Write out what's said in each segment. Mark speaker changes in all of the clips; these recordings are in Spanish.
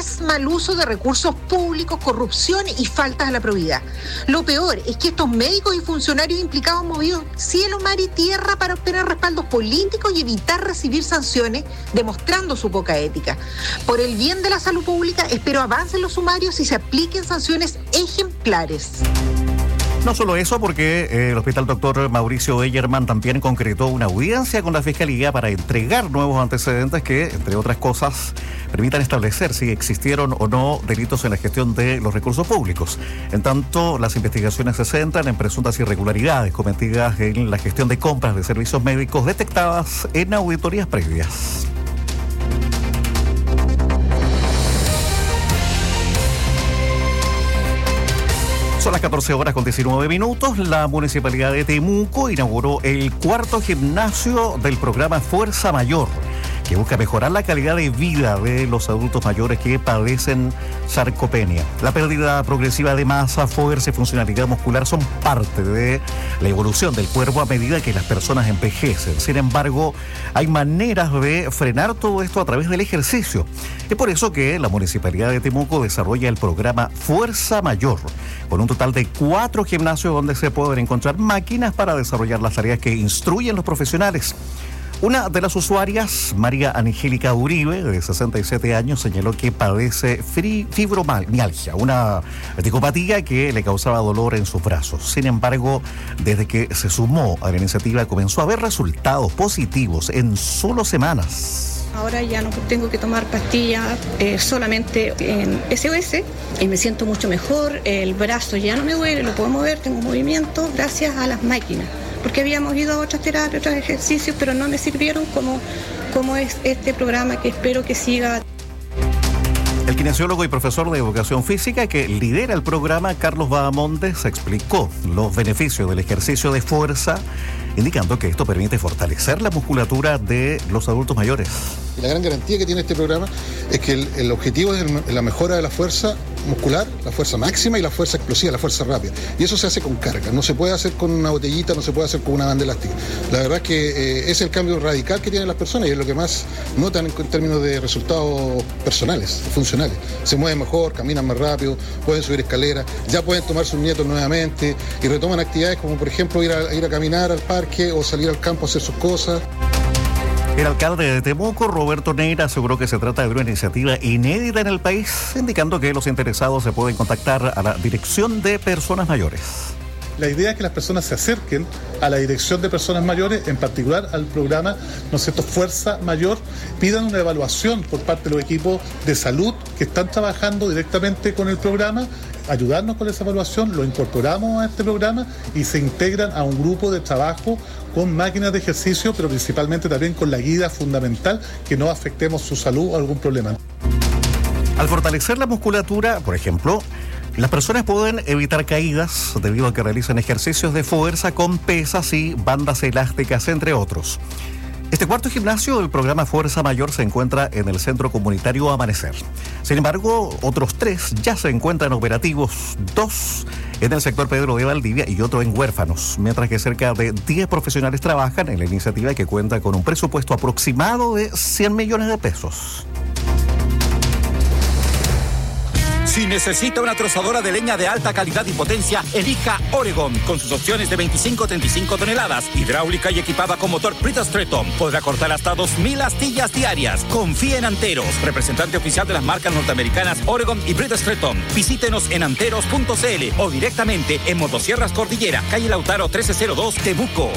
Speaker 1: es mal uso de recursos públicos, corrupción y faltas a la probidad. Lo peor es que estos médicos y funcionarios implicados han movido cielo, mar y tierra para obtener respaldos políticos y evitar recibir sanciones, demostrando su poca ética. Por el bien de la salud pública, espero avancen los sumarios y se apliquen sanciones ejemplares.
Speaker 2: No solo eso, porque el Hospital Dr. Mauricio Eyerman también concretó una audiencia con la Fiscalía para entregar nuevos antecedentes que, entre otras cosas, permitan establecer si existieron o no delitos en la gestión de los recursos públicos. En tanto, las investigaciones se centran en presuntas irregularidades cometidas en la gestión de compras de servicios médicos detectadas en auditorías previas. Son las 14:19. La Municipalidad de Temuco inauguró el cuarto gimnasio del programa Fuerza Mayor, que busca mejorar la calidad de vida de los adultos mayores que padecen sarcopenia. La pérdida progresiva de masa, fuerza y funcionalidad muscular son parte de la evolución del cuerpo a medida que las personas envejecen. Sin embargo, hay maneras de frenar todo esto a través del ejercicio. Es por eso que la Municipalidad de Temuco desarrolla el programa Fuerza Mayor, con un total de 4 gimnasios donde se pueden encontrar máquinas para desarrollar las tareas que instruyen los profesionales. Una de las usuarias, María Angélica Uribe, de 67 años, señaló que padece fibromialgia, una articopatía que le causaba dolor en sus brazos. Sin embargo, desde que se sumó a la iniciativa, comenzó a ver resultados positivos en solo semanas.
Speaker 3: Ahora ya no tengo que tomar pastillas, solamente en SOS, y me siento mucho mejor. El brazo ya no me duele, lo puedo mover, tengo movimiento gracias a las máquinas. Porque habíamos ido a otras terapias, otros ejercicios, pero no me sirvieron como es este programa, que espero que siga.
Speaker 2: El kinesiólogo y profesor de educación física que lidera el programa, Carlos Bahamontes, explicó los beneficios del ejercicio de fuerza, indicando que esto permite fortalecer la musculatura de los adultos mayores.
Speaker 4: Y la gran garantía que tiene este programa es que el objetivo es la mejora de la fuerza muscular, la fuerza máxima y la fuerza explosiva, la fuerza rápida. Y eso se hace con carga, no se puede hacer con una botellita, no se puede hacer con una banda elástica. La verdad es que es el cambio radical que tienen las personas y es lo que más notan en términos de resultados personales, funcionales. Se mueven mejor, caminan más rápido, pueden subir escaleras, ya pueden tomar sus nietos nuevamente y retoman actividades como por ejemplo ir a caminar al parque o salir al campo a hacer sus cosas.
Speaker 2: El alcalde de Temuco, Roberto Neira, aseguró que se trata de una iniciativa inédita en el país, indicando que los interesados se pueden contactar a la Dirección de Personas Mayores.
Speaker 5: La idea es que las personas se acerquen a la Dirección de Personas Mayores, en particular al programa, ¿no es cierto?, Fuerza Mayor, pidan una evaluación por parte de los equipos de salud que están trabajando directamente con el programa, ayudarnos con esa evaluación, lo incorporamos a este programa y se integran a un grupo de trabajo con máquinas de ejercicio, pero principalmente también con la guía fundamental, que no afectemos su salud o algún problema.
Speaker 2: Al fortalecer la musculatura, por ejemplo, las personas pueden evitar caídas debido a que realizan ejercicios de fuerza con pesas y bandas elásticas, entre otros. Este cuarto gimnasio del programa Fuerza Mayor se encuentra en el Centro Comunitario Amanecer. Sin embargo, otros 3 ya se encuentran operativos, 2 en el sector Pedro de Valdivia y otro en Huérfanos, mientras que cerca de 10 profesionales trabajan en la iniciativa, que cuenta con un presupuesto aproximado de 100 millones de pesos.
Speaker 6: Si necesita una trozadora de leña de alta calidad y potencia, elija Oregon, con sus opciones de 25 o 35 toneladas, hidráulica y equipada con motor Bridgestone. Podrá cortar hasta 2.000 astillas diarias. Confíe en Anteros, representante oficial de las marcas norteamericanas Oregon y Bridgestone. Visítenos en anteros.cl o directamente en Motosierras Cordillera, calle Lautaro 1302, Temuco.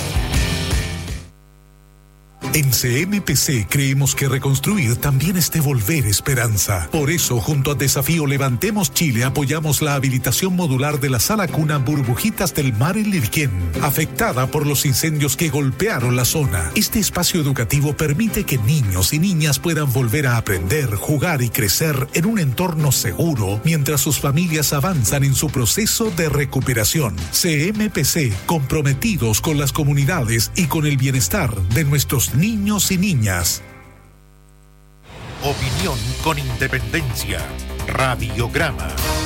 Speaker 7: En CMPC creemos que reconstruir también es devolver esperanza. Por eso, junto a Desafío Levantemos Chile, apoyamos la habilitación modular de la sala cuna Burbujitas del Mar en Lirquén, afectada por los incendios que golpearon la zona. Este espacio educativo permite que niños y niñas puedan volver a aprender, jugar y crecer en un entorno seguro, mientras sus familias avanzan en su proceso de recuperación. CMPC, comprometidos con las comunidades y con el bienestar de nuestros niños y niñas.
Speaker 8: Opinión con independencia. Radiograma.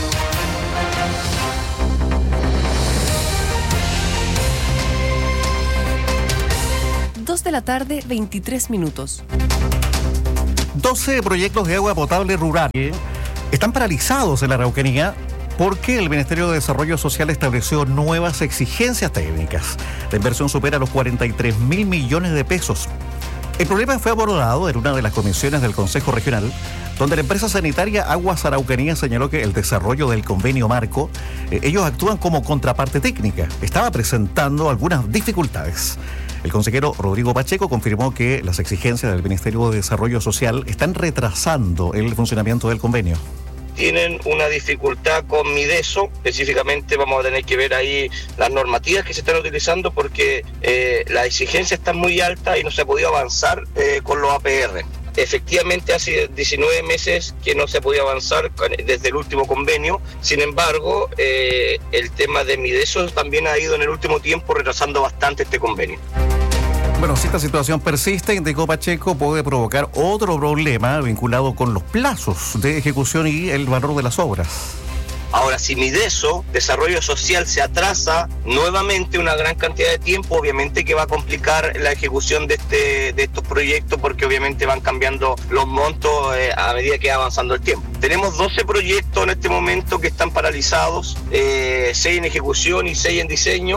Speaker 9: 2 de la tarde, 23 minutos.
Speaker 2: 12 proyectos de agua potable rural están paralizados en la Araucanía porque el Ministerio de Desarrollo Social estableció nuevas exigencias técnicas. La inversión supera los 43.000 millones de pesos. El problema fue abordado en una de las comisiones del Consejo Regional, donde la empresa sanitaria Aguas Araucanía señaló que el desarrollo del convenio marco, ellos actúan como contraparte técnica. Estaba presentando algunas dificultades. El consejero Rodrigo Pacheco confirmó que las exigencias del Ministerio de Desarrollo Social están retrasando el funcionamiento del convenio.
Speaker 10: Tienen una dificultad con Mideso, específicamente vamos a tener que ver ahí las normativas que se están utilizando porque las exigencias están muy altas y no se ha podido avanzar con los APR. Efectivamente, hace 19 meses que no se ha podido avanzar desde el último convenio. Sin embargo, el tema de Mideso también ha ido en el último tiempo retrasando bastante este convenio.
Speaker 2: Bueno, si esta situación persiste, indicó Pacheco, puede provocar otro problema vinculado con los plazos de ejecución y el valor de las obras.
Speaker 10: Ahora, si Mideso, Desarrollo Social, se atrasa nuevamente una gran cantidad de tiempo, obviamente que va a complicar la ejecución de estos proyectos porque obviamente van cambiando los montos a medida que va avanzando el tiempo. Tenemos 12 proyectos en este momento que están paralizados, 6 en ejecución y 6 en diseño.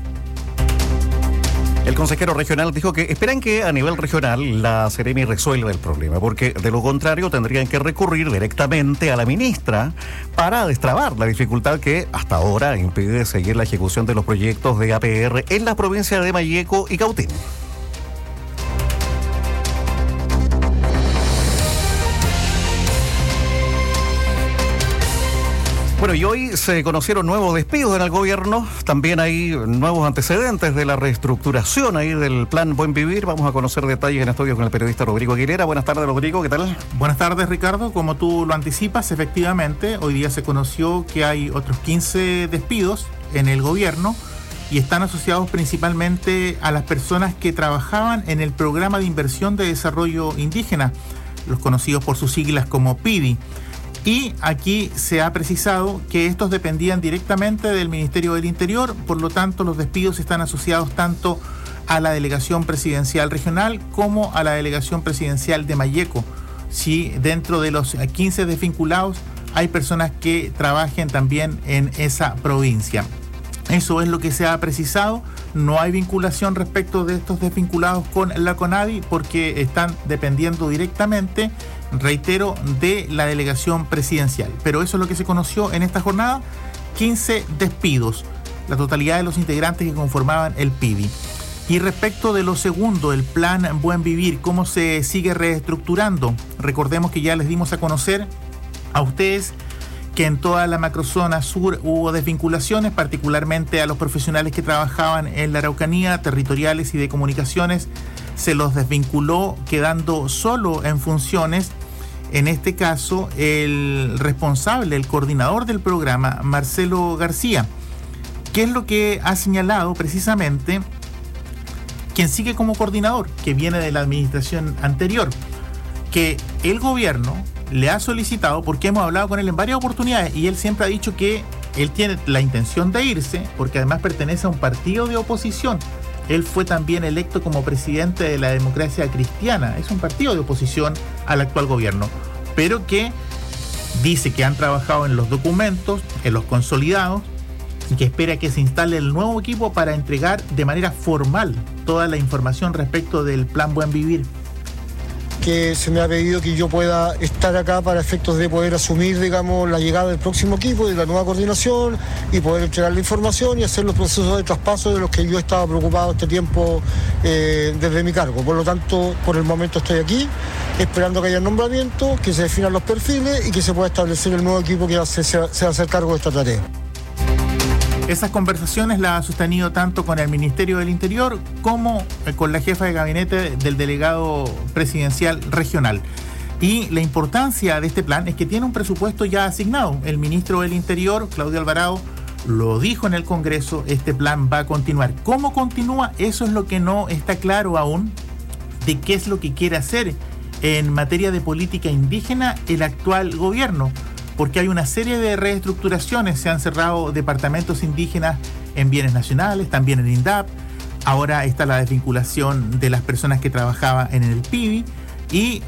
Speaker 2: El consejero regional dijo que esperan que a nivel regional la Seremi resuelva el problema, porque de lo contrario tendrían que recurrir directamente a la ministra para destrabar la dificultad que hasta ahora impide seguir la ejecución de los proyectos de APR en la provincia de Malleco y Cautín. Bueno, y hoy se conocieron nuevos despidos en el gobierno, también hay nuevos antecedentes de la reestructuración ahí del Plan Buen Vivir. Vamos a conocer detalles en estudio con el periodista Rodrigo Aguilera. Buenas tardes, Rodrigo, ¿qué tal?
Speaker 11: Buenas tardes, Ricardo. Como tú lo anticipas, efectivamente, hoy día se conoció que hay otros 15 despidos en el gobierno y están asociados principalmente a las personas que trabajaban en el Programa de Inversión de Desarrollo Indígena, los conocidos por sus siglas como PIDI. Y aquí se ha precisado que estos dependían directamente del Ministerio del Interior, por lo tanto los despidos están asociados tanto a la delegación presidencial regional como a la delegación presidencial de Malleco. Si dentro de los 15 desvinculados hay personas que trabajen también en esa provincia. Eso es lo que se ha precisado. No hay vinculación respecto de estos desvinculados con la CONADI porque están dependiendo directamente, reitero, de la delegación presidencial. Pero eso es lo que se conoció en esta jornada, 15 despidos, la totalidad de los integrantes que conformaban el PIDI. Y respecto de lo segundo, el Plan Buen Vivir, ¿cómo se sigue reestructurando? Recordemos que ya les dimos a conocer a ustedes que en toda la macrozona sur hubo desvinculaciones, particularmente a los profesionales que trabajaban en la Araucanía, territoriales y de comunicaciones, se los desvinculó quedando solo en funciones, en este caso, el responsable, el coordinador del programa, Marcelo García. ¿Qué es lo que ha señalado precisamente quien sigue como coordinador, que viene de la administración anterior? Que el gobierno le ha solicitado, porque hemos hablado con él en varias oportunidades y él siempre ha dicho que él tiene la intención de irse porque además pertenece a un partido de oposición. Él fue también electo como presidente de la Democracia Cristiana, es un partido de oposición al actual gobierno, pero que dice que han trabajado en los documentos, en los consolidados, y que espera que se instale el nuevo equipo para entregar de manera formal toda la información respecto del Plan Buen Vivir.
Speaker 12: Que se me ha pedido que yo pueda estar acá para efectos de poder asumir, digamos, la llegada del próximo equipo y de la nueva coordinación y poder entregar la información y hacer los procesos de traspaso de los que yo estaba preocupado este tiempo desde mi cargo. Por lo tanto, por el momento estoy aquí, esperando que haya nombramiento, que se definan los perfiles y que se pueda establecer el nuevo equipo que se va a hacer cargo de esta tarea.
Speaker 11: Esas conversaciones las ha sostenido tanto con el Ministerio del Interior como con la jefa de gabinete del delegado presidencial regional. Y la importancia de este plan es que tiene un presupuesto ya asignado. El ministro del Interior, Claudio Alvarado, lo dijo en el Congreso, este plan va a continuar. ¿Cómo continúa? Eso es lo que no está claro aún, de qué es lo que quiere hacer en materia de política indígena el actual gobierno. Porque hay una serie de reestructuraciones, se han cerrado departamentos indígenas en bienes nacionales, también en INDAP, ahora está la desvinculación de las personas que trabajaban en el PIBI y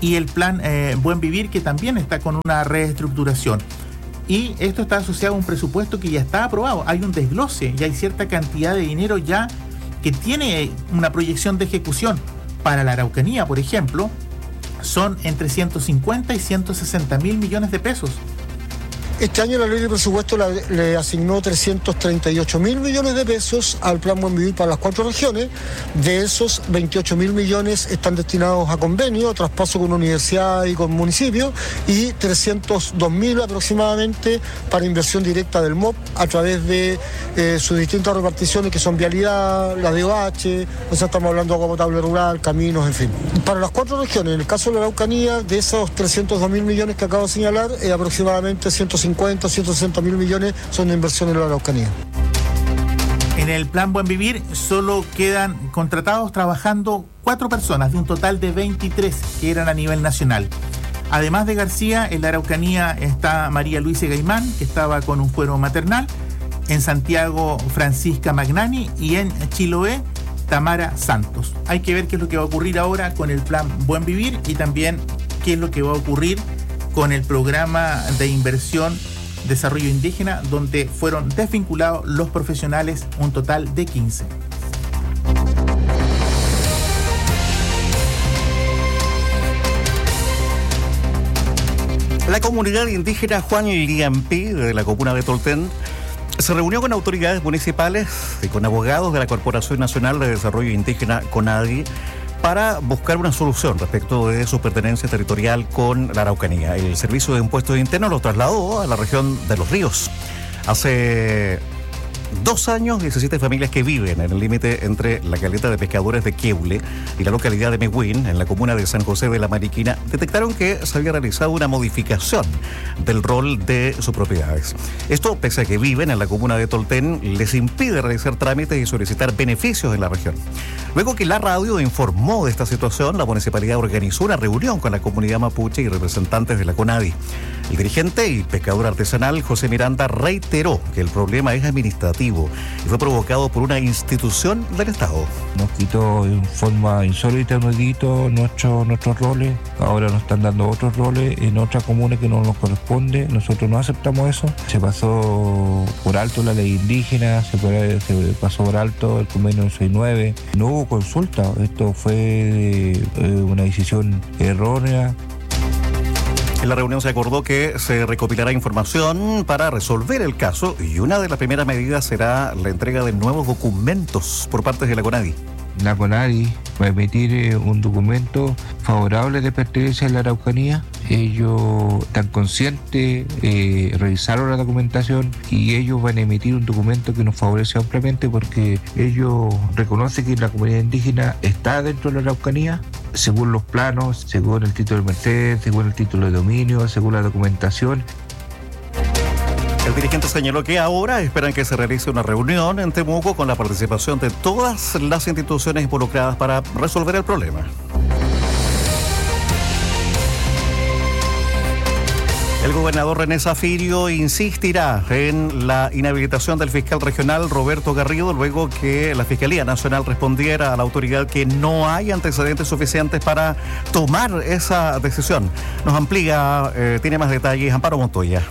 Speaker 11: y el plan Buen Vivir, que también está con una reestructuración. Y esto está asociado a un presupuesto que ya está aprobado. Hay un desglose y hay cierta cantidad de dinero ya que tiene una proyección de ejecución. Para la Araucanía, por ejemplo, son entre 150 y 160 mil millones de pesos.
Speaker 12: Este año la ley de presupuesto le asignó 338 mil millones de pesos al Plan Buen Vivir para las 4 regiones. De esos, 28 mil millones están destinados a convenio, a traspaso con universidad y con municipios, y 302 mil aproximadamente para inversión directa del MOP a través de sus distintas reparticiones, que son vialidad, la DOH, o sea, estamos hablando de agua potable rural, caminos, en fin. Para las 4 regiones, en el caso de la Araucanía, de esos 302 mil millones que acabo de señalar, aproximadamente 160 mil millones son de inversión en la Araucanía.
Speaker 11: En el Plan Buen Vivir solo quedan contratados trabajando 4 personas de un total de 23 que eran a nivel nacional. Además de García, en la Araucanía está María Luisa Gaimán, que estaba con un fuero maternal, en Santiago Francisca Magnani y en Chiloé Tamara Santos. Hay que ver qué es lo que va a ocurrir ahora con el Plan Buen Vivir y también qué es lo que va a ocurrir con el programa de inversión desarrollo indígena, donde fueron desvinculados los profesionales, un total de 15.
Speaker 2: La comunidad indígena Juan Liampi de la comuna de Tolten se reunió con autoridades municipales y con abogados de la Corporación Nacional de Desarrollo Indígena, CONADI, para buscar una solución respecto de su pertenencia territorial con la Araucanía. El Servicio de Impuestos Internos lo trasladó a la región de Los Ríos. Hace 2 años, 17 familias que viven en el límite entre la caleta de pescadores de Queule y la localidad de Mehuín, en la comuna de San José de la Mariquina, detectaron que se había realizado una modificación del rol de sus propiedades. Esto, pese a que viven en la comuna de Tolten, les impide realizar trámites y solicitar beneficios en la región. Luego que la radio informó de esta situación, la municipalidad organizó una reunión con la comunidad mapuche y representantes de la CONADI. El dirigente y pescador artesanal José Miranda reiteró que el problema es administrativo y fue provocado por una institución del Estado.
Speaker 13: Nos quitó en forma insólita, nuevito, nuestros roles. Ahora nos están dando otros roles en otra comuna que no nos corresponde. Nosotros no aceptamos eso. Se pasó por alto la ley indígena, se pasó por alto el convenio 69. No hubo consulta. Esto fue una decisión errónea.
Speaker 2: En la reunión se acordó que se recopilará información para resolver el caso y una de las primeras medidas será la entrega de nuevos documentos por parte de la CONADI.
Speaker 13: La CONADI va a emitir un documento favorable de pertenencia a la Araucanía. Ellos están conscientes, revisaron la documentación y ellos van a emitir un documento que nos favorece ampliamente porque ellos reconocen que la comunidad indígena está dentro de la Araucanía, según los planos, según el título de merced, según el título de dominio, según la documentación.
Speaker 2: El dirigente señaló que ahora esperan que se realice una reunión en Temuco con la participación de todas las instituciones involucradas para resolver el problema. El gobernador René Zafirio insistirá en la inhabilitación del fiscal regional Roberto Garrido luego que la Fiscalía Nacional respondiera a la autoridad que no hay antecedentes suficientes para tomar esa decisión. Nos amplía, tiene más detalles Amparo Montoya.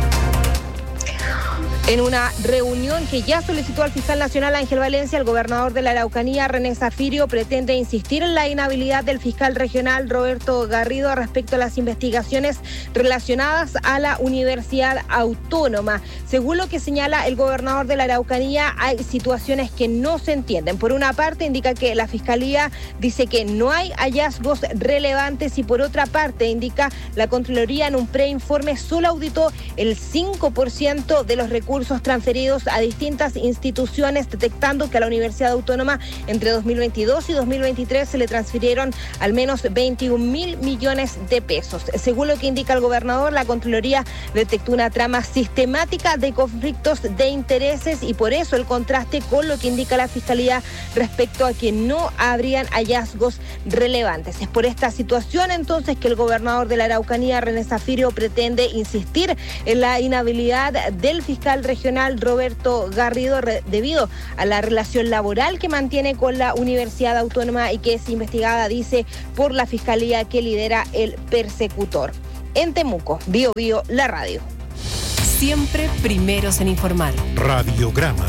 Speaker 14: En una reunión que ya solicitó al fiscal nacional Ángel Valencia, el gobernador de la Araucanía, René Zafirio, pretende insistir en la inhabilidad del fiscal regional Roberto Garrido respecto a las investigaciones relacionadas a la Universidad Autónoma. Según lo que señala el gobernador de la Araucanía, hay situaciones que no se entienden. Por una parte, indica que la fiscalía dice que no hay hallazgos relevantes y por otra parte, indica la Contraloría en un preinforme solo auditó el 5% de los recursos transferidos a distintas instituciones, detectando que a la Universidad Autónoma entre 2022 y 2023 se le transfirieron al menos 21.000 millones de pesos. Según lo que indica el gobernador, la Contraloría detectó una trama sistemática de conflictos de intereses y por eso el contraste con lo que indica la Fiscalía respecto a que no habrían hallazgos relevantes. Es por esta situación entonces que el gobernador de la Araucanía, René Zafirio, pretende insistir en la inhabilidad del fiscal regional Roberto Garrido debido a la relación laboral que mantiene con la Universidad Autónoma y que es investigada, dice, por la fiscalía que lidera el persecutor. En Temuco, Bio Bio, la radio.
Speaker 9: Siempre primeros en informar.
Speaker 8: Radiograma.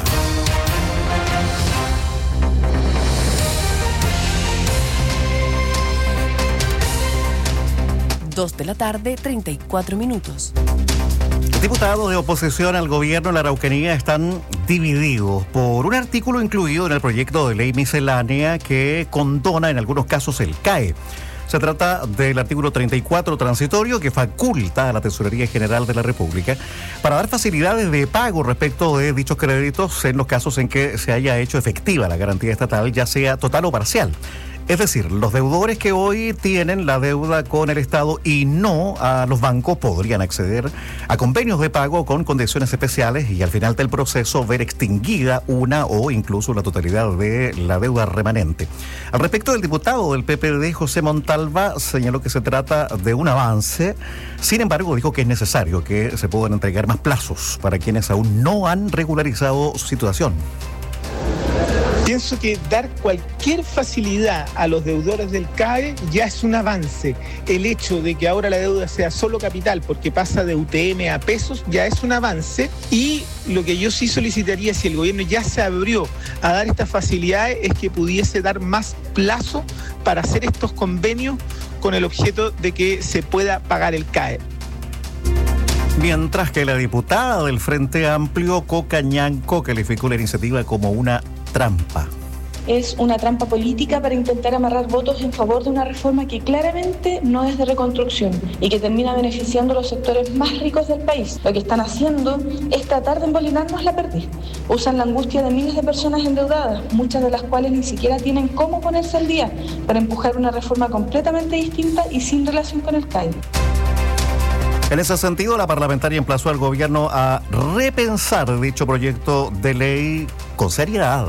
Speaker 9: Dos de la tarde, 34 minutos.
Speaker 2: Diputados de oposición al gobierno en la Araucanía están divididos por un artículo incluido en el proyecto de ley miscelánea que condona en algunos casos el CAE. Se trata del artículo 34 transitorio que faculta a la Tesorería General de la República para dar facilidades de pago respecto de dichos créditos en los casos en que se haya hecho efectiva la garantía estatal, ya sea total o parcial. Es decir, los deudores que hoy tienen la deuda con el Estado y no a los bancos podrían acceder a convenios de pago con condiciones especiales y al final del proceso ver extinguida una o incluso la totalidad de la deuda remanente. Al respecto, el diputado del PPD, José Montalva, señaló que se trata de un avance. Sin embargo, dijo que es necesario que se puedan entregar más plazos para quienes aún no han regularizado su situación.
Speaker 15: Pienso que dar cualquier facilidad a los deudores del CAE ya es un avance. El hecho de que ahora la deuda sea solo capital porque pasa de UTM a pesos ya es un avance, y lo que yo sí solicitaría, si el gobierno ya se abrió a dar estas facilidades, es que pudiese dar más plazo para hacer estos convenios con el objeto de que se pueda pagar el CAE.
Speaker 2: Mientras que la diputada del Frente Amplio, Coca Ñanco, calificó la iniciativa como una trampa.
Speaker 16: Es una trampa política para intentar amarrar votos en favor de una reforma que claramente no es de reconstrucción y que termina beneficiando a los sectores más ricos del país. Lo que están haciendo es tratar de embolinarnos la perdiz. Usan la angustia de miles de personas endeudadas, muchas de las cuales ni siquiera tienen cómo ponerse al día, para empujar una reforma completamente distinta y sin relación con el CAE.
Speaker 2: En ese sentido, la parlamentaria emplazó al gobierno a repensar dicho proyecto de ley con seriedad.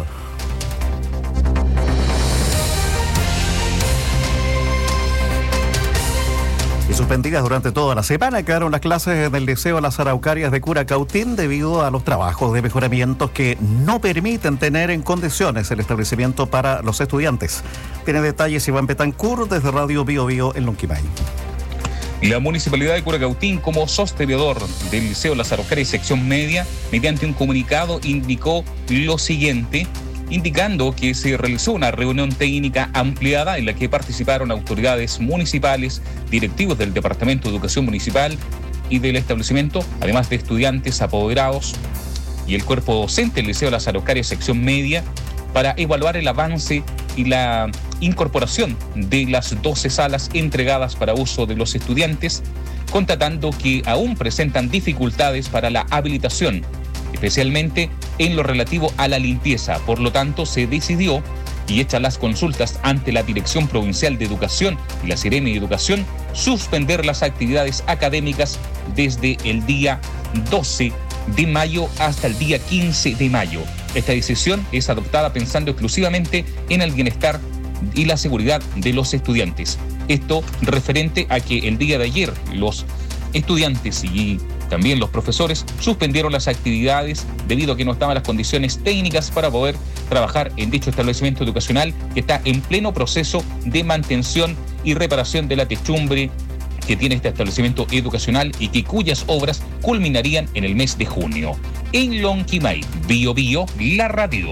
Speaker 2: Y suspendidas durante toda la semana quedaron las clases del Liceo Las Araucarias de Curacautín debido a los trabajos de mejoramientos que no permiten tener en condiciones el establecimiento para los estudiantes. Tiene detalles Iván Betancourt desde Radio Bio Bio en Lonquimay.
Speaker 17: La Municipalidad de Curacautín, como sostenedor del Liceo Las Araucarias sección media, mediante un comunicado indicó lo siguiente, indicando que se realizó una reunión técnica ampliada en la que participaron autoridades municipales, directivos del Departamento de Educación Municipal y del establecimiento, además de estudiantes, apoderados y el cuerpo docente del Liceo Las Araucarias sección media, para evaluar el avance y la incorporación de las 12 salas entregadas para uso de los estudiantes, constatando que aún presentan dificultades para la habilitación, especialmente en lo relativo a la limpieza. Por lo tanto, se decidió, y hechas las consultas ante la Dirección Provincial de Educación y la Seremi de Educación, suspender las actividades académicas desde el día 12 de mayo hasta el día 15 de mayo. Esta decisión es adoptada pensando exclusivamente en el bienestar y la seguridad de los estudiantes. Esto referente a que el día de ayer los estudiantes y también los profesores suspendieron las actividades debido a que no estaban las condiciones técnicas para poder trabajar en dicho establecimiento educacional que está en pleno proceso de mantención y reparación de la techumbre que tiene este establecimiento educacional y cuyas obras culminarían en el mes de junio. En Lonquimay, Bio Bio, la radio.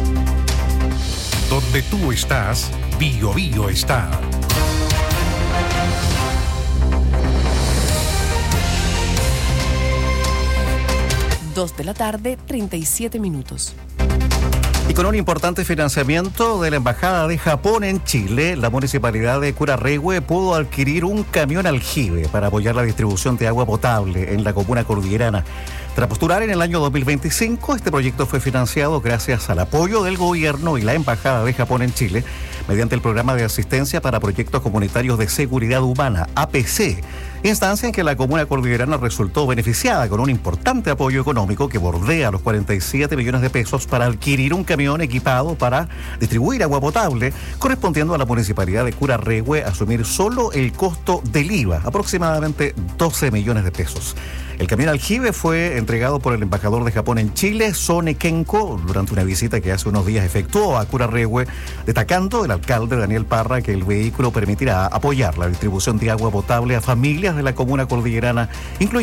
Speaker 8: Donde tú estás, Bio Bio está.
Speaker 9: Dos de la tarde, 37 minutos.
Speaker 2: Y con un importante financiamiento de la Embajada de Japón en Chile, la Municipalidad de Curarrehue pudo adquirir un camión aljibe para apoyar la distribución de agua potable en la comuna cordillerana. Tras postular en el año 2025, este proyecto fue financiado gracias al apoyo del gobierno y la Embajada de Japón en Chile mediante el Programa de Asistencia para Proyectos Comunitarios de Seguridad Humana, APC, instancia en que la comuna cordillerana resultó beneficiada con un importante apoyo económico que bordea los 47 millones de pesos para adquirir un camión equipado para distribuir agua potable, correspondiendo a la Municipalidad de Curarrehue asumir solo el costo del IVA, aproximadamente 12 millones de pesos. El camión aljibe fue entregado por el embajador de Japón en Chile, Sone Kenko, durante una visita que hace unos días efectuó a Curarrehue, destacando el alcalde Daniel Parra que el vehículo permitirá apoyar la distribución de agua potable a familias de la comuna cordillerana, incluyendo